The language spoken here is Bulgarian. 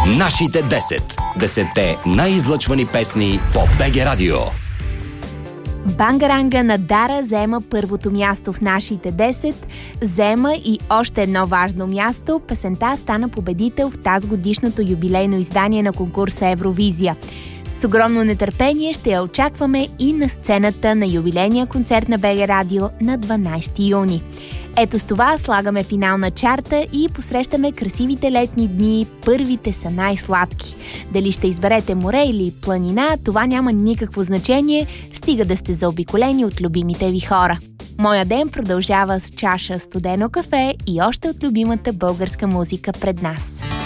Нашите 10. 10 най-излъчвани песни по БГ Радио. Бангаранга на Дара заема първото място в нашите 10. Заема и още едно важно място. Песента стана победител в тазгодишното юбилейно издание на конкурса Евровизия. С огромно нетърпение ще я очакваме и на сцената на юбилейния концерт на БГ Радио на 12 юни. Ето с това слагаме финал на чарта и посрещаме красивите летни дни. Първите са най-сладки. Дали ще изберете море или планина, това няма никакво значение, стига да сте заобиколени от любимите ви хора. Моя ден продължава с чаша студено кафе и още от любимата българска музика пред нас.